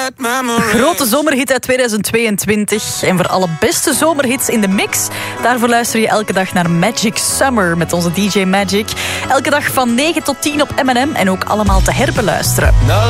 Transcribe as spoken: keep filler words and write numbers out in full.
Grote zomerhit uit tweeduizend tweeëntwintig. En voor alle beste zomerhits in de mix, daarvoor luister je elke dag naar Magic Summer met onze D J Magic. Elke dag van negen tot tien op M en M en ook allemaal te herbeluisteren.